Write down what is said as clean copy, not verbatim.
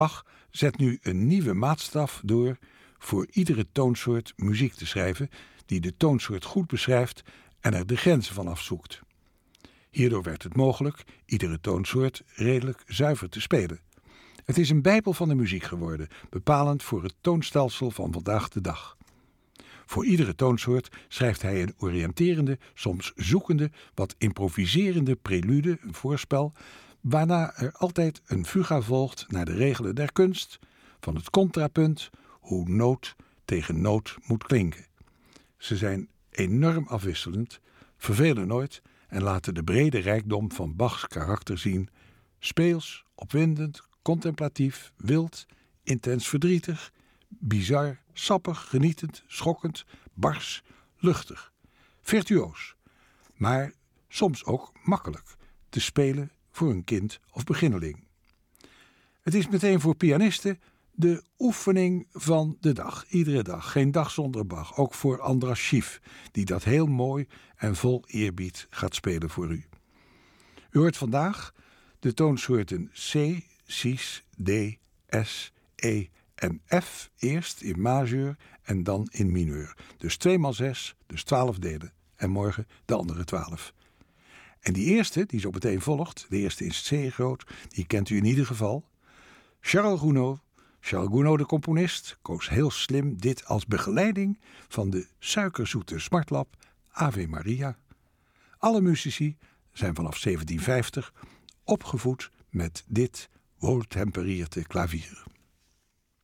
Bach zet nu een nieuwe maatstaf door voor iedere toonsoort muziek te schrijven die de toonsoort goed beschrijft en er de grenzen van afzoekt. Hierdoor werd het mogelijk iedere toonsoort redelijk zuiver te spelen. Het is een bijbel van de muziek geworden, bepalend voor het toonstelsel van vandaag de dag. Voor iedere toonsoort schrijft hij een oriënterende, soms zoekende, wat improviserende prelude, een voorspel, waarna er altijd een fuga volgt naar de regelen der kunst, van het contrapunt, hoe noot tegen noot moet klinken. Ze zijn enorm afwisselend, vervelen nooit en laten de brede rijkdom van Bachs karakter zien, speels, opwindend, contemplatief, wild, intens verdrietig, bizar, sappig, genietend, schokkend, bars, luchtig, virtuoos, maar soms ook makkelijk te spelen voor een kind of beginneling. Het is meteen voor pianisten de oefening van de dag, iedere dag, geen dag zonder Bach, ook voor Andras Schief, die dat heel mooi en vol eerbied gaat spelen voor u. U hoort vandaag de toonsoorten C, Cis, D, S, E en F eerst in majeur en dan in mineur. Dus 2x6, dus 12 delen. En morgen de andere 12. En die eerste, die zo meteen volgt, de eerste is C groot, die kent u in ieder geval. Charles Gounod, de componist, koos heel slim dit als begeleiding van de suikerzoete smartlap Ave Maria. Alle muzici zijn vanaf 1750 opgevoed met dit wohltemperierte klavier.